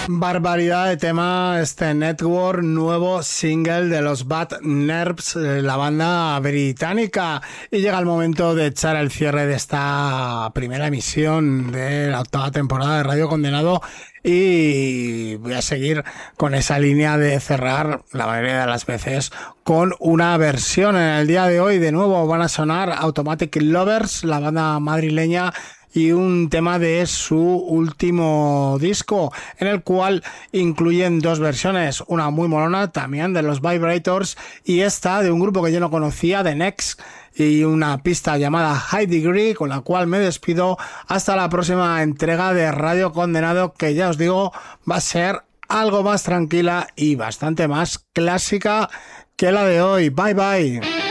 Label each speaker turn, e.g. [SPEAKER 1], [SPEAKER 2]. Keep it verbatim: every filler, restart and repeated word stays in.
[SPEAKER 1] Barbaridad de tema, este Network, nuevo single de los Bad Nerves, la banda británica. Y llega el momento de echar el cierre de esta primera emisión de la octava temporada de Radio Condenado. Y voy a seguir con esa línea de cerrar la mayoría de las veces con una versión. En el día de hoy de nuevo van a sonar Automatic Lovers, la banda madrileña, y un tema de su último disco, en el cual incluyen dos versiones, una muy molona también de los Vibrators y esta de un grupo que yo no conocía, The Next, y una pista llamada High Degree, con la cual me despido hasta la próxima entrega de Radio Condenado, que ya os digo va a ser algo más tranquila y bastante más clásica que la de hoy. Bye bye.